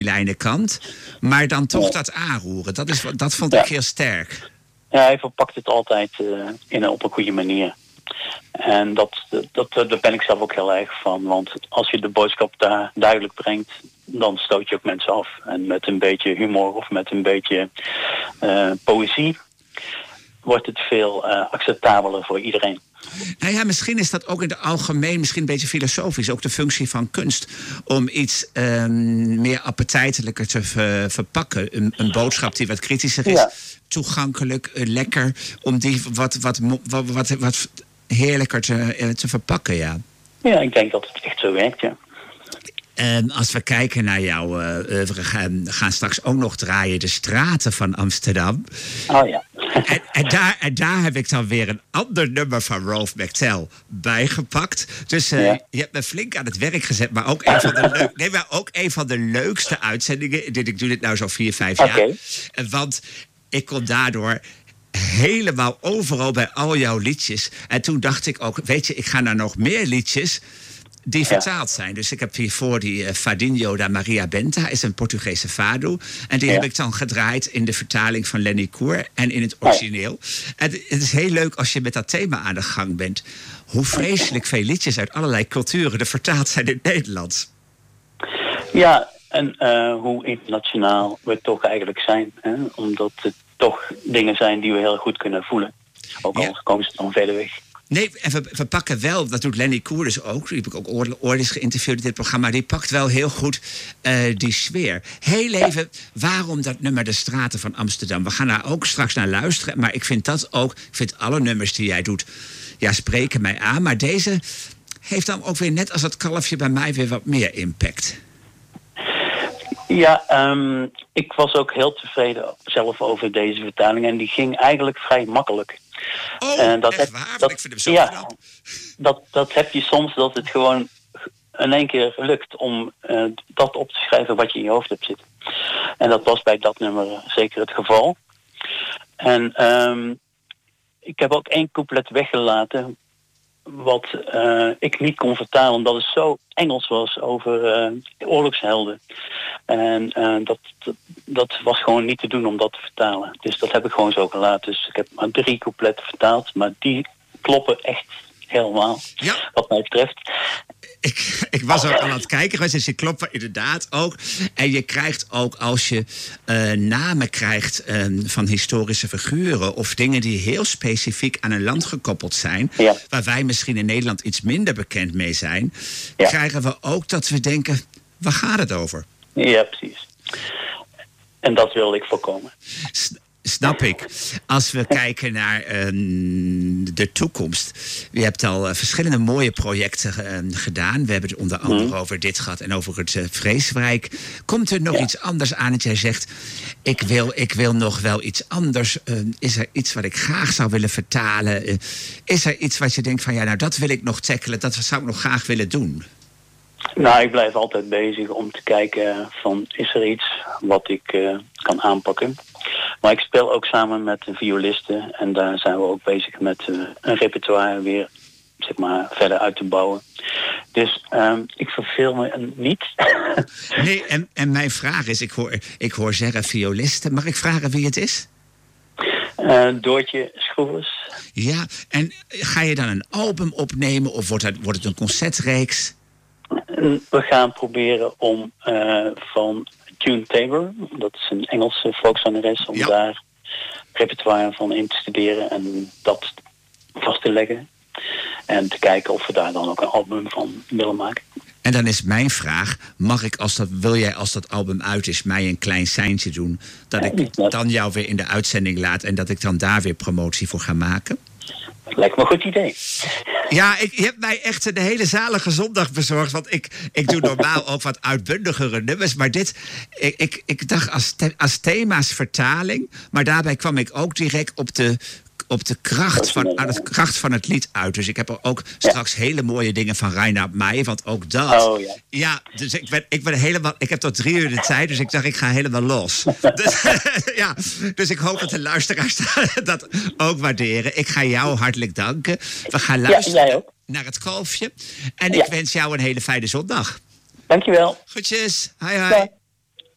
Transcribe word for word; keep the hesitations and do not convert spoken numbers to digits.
lijnen kant. Maar dan toch ja. dat aanroeren. Dat, is, dat vond ja. ik heel sterk. Ja, hij verpakt het altijd uh, in, op een goede manier. En dat, dat, daar ben ik zelf ook heel erg van. Want als je de boodschap daar duidelijk brengt, dan stoot je ook mensen af. En met een beetje humor of met een beetje uh, poëzie wordt het veel uh, acceptabeler voor iedereen. Nou ja, misschien is dat ook in het algemeen, misschien een beetje filosofisch, ook de functie van kunst, om iets um, meer appetijtelijker te ver, verpakken. Een, een boodschap die wat kritischer is, ja. toegankelijk, uh, lekker, om die wat, wat, wat, wat, wat heerlijker te, uh, te verpakken, ja. Ja, ik denk dat het echt zo werkt, ja. En als we kijken naar jou, uh, we gaan, gaan straks ook nog draaien de straten van Amsterdam. Oh ja. en, en, daar, en daar heb ik dan weer een ander nummer van Ralph McTell bijgepakt. Dus uh, ja. je hebt me flink aan het werk gezet, maar ook een van de, leuk, nee, maar ook een van de leukste uitzendingen. Ik doe dit nou zo vier, vijf jaar. Okay. Want ik kon daardoor helemaal overal bij al jouw liedjes. En toen dacht ik ook, weet je, ik ga naar nog meer liedjes die vertaald zijn. Dus ik heb hiervoor die uh, Fadinho da Maria Benta, is een Portugese fado. En die ja. heb ik dan gedraaid in de vertaling van Lenny Koer en in het origineel. Ja. En het is heel leuk als je met dat thema aan de gang bent. Hoe vreselijk veel liedjes uit allerlei culturen er vertaald zijn in het Nederlands. Ja, en uh, hoe internationaal we toch eigenlijk zijn. Hè? Omdat het toch dingen zijn die we heel goed kunnen voelen. Ook al ja. komen ze dan verder weg. Nee, en we, we pakken wel, dat doet Lenny Koer dus ook. Die heb ik ook ooit geïnterviewd in dit programma. Die pakt wel heel goed uh, die sfeer. Heel even, waarom dat nummer De Straten van Amsterdam? We gaan daar ook straks naar luisteren. Maar ik vind dat ook, ik vind alle nummers die jij doet, ja, spreken mij aan. Maar deze heeft dan ook weer, net als het kalfje bij mij, weer wat meer impact. Ja, um, ik was ook heel tevreden zelf over deze vertaling. En die ging eigenlijk vrij makkelijk. Oh, en dat echt heb, waar? Dat, ik vind hem zo ja, knap. Dat, dat heb je soms, dat het gewoon in één keer lukt om uh, dat op te schrijven wat je in je hoofd hebt zitten. En dat was bij dat nummer zeker het geval. En um, ik heb ook één couplet weggelaten wat uh, ik niet kon vertalen, omdat het zo Engels was over uh, oorlogshelden. En uh, dat, dat, dat was gewoon niet te doen om dat te vertalen. Dus dat heb ik gewoon zo gelaten. Dus ik heb maar drie coupletten vertaald, maar die kloppen echt helemaal, ja. Wat mij betreft. Ik, ik was ook aan het kijken, dus je klopt inderdaad ook. En je krijgt ook, als je uh, namen krijgt uh, van historische figuren of dingen die heel specifiek aan een land gekoppeld zijn, ja. waar wij misschien in Nederland iets minder bekend mee zijn, ja. krijgen we ook dat we denken, waar gaat het over? Ja, precies. En dat wilde ik voorkomen. S- Snap ik. Als we kijken naar uh, de toekomst. Je hebt al uh, verschillende mooie projecten uh, gedaan. We hebben het onder andere mm. over dit gehad en over het uh, Vreeswijk. Komt er nog ja. iets anders aan dat jij zegt, ik wil, ik wil nog wel iets anders. Uh, is er iets wat ik graag zou willen vertalen? Uh, is er iets wat je denkt van, ja, nou dat wil ik nog tackelen. Dat zou ik nog graag willen doen. Nou, ik blijf altijd bezig om te kijken van, is er iets wat ik uh, kan aanpakken? Maar ik speel ook samen met de violisten en daar zijn we ook bezig met uh, een repertoire weer, zeg maar, verder uit te bouwen. Dus um, ik verveel me niet. Nee, en, en mijn vraag is, ik hoor, ik hoor zeggen violisten. Mag ik vragen wie het is? Uh, Doortje Schroevers. Ja, en ga je dan een album opnemen of wordt het, wordt het een concertreeks? We gaan proberen om uh, van June Tabor, dat is een Engelse folkzangeres, om ja. daar repertoire van in te studeren en dat vast te leggen. En te kijken of we daar dan ook een album van willen maken. En dan is mijn vraag, mag ik, als dat, wil jij als dat album uit is, mij een klein seintje doen, dat ik dan jou weer in de uitzending laat en dat ik dan daar weer promotie voor ga maken? Dat lijkt me een goed idee. Ja, ik, je hebt mij echt een hele zalige zondag bezorgd. Want ik, ik doe normaal ook wat uitbundigere nummers. Maar dit, ik, ik, ik dacht als, the, als thema's vertaling. Maar daarbij kwam ik ook direct op de, op de kracht, van, aan het kracht van het lied uit. Dus ik heb er ook straks ja. hele mooie dingen van Reinhard Meijer. Want ook dat. Oh, ja. ja, dus ik ben, ik ben helemaal. Ik heb tot drie uur de tijd. Dus ik dacht, ik ga helemaal los. dus, ja, dus ik hoop dat de luisteraars dat ook waarderen. Ik ga jou hartelijk danken. We gaan luisteren ja, naar het kalfje. En ja. ik wens jou een hele fijne zondag. Dankjewel. Goedjes. Hoi, hoi. Ja.